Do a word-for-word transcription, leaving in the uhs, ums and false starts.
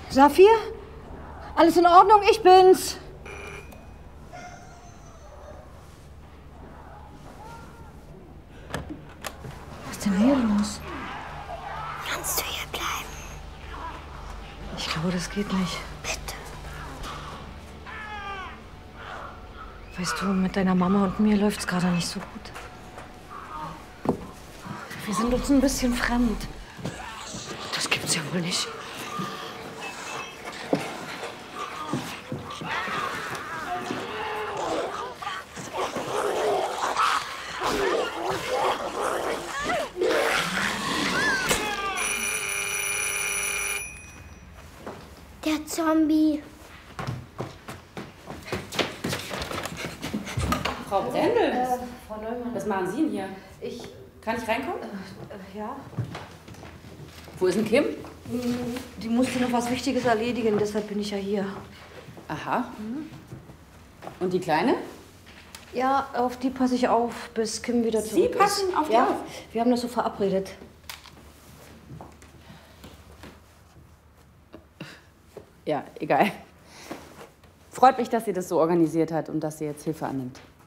Saphir? Alles in Ordnung? Ich bin's. Was ist denn hier los? Kannst du hier bleiben? Ich glaube, das geht nicht. Bitte. Weißt du, mit deiner Mama und mir läuft's gerade nicht so gut. Wir sind uns ein bisschen fremd. Das gibt's ja wohl nicht. Der Zombie. Frau Brendel, Äh, Frau Neumann. was machen Sie denn hier? Ich. Kann ich reinkommen? Äh, ja? Wo ist denn Kim? Die musste noch was Wichtiges erledigen, deshalb bin ich ja hier. Aha. Und die Kleine? Ja, auf die passe ich auf, bis Kim wieder zurück ist. Sie passen auf die ja, auf? wir haben das so verabredet. Ja, egal. Freut mich, dass sie das so organisiert hat und dass sie jetzt Hilfe annimmt.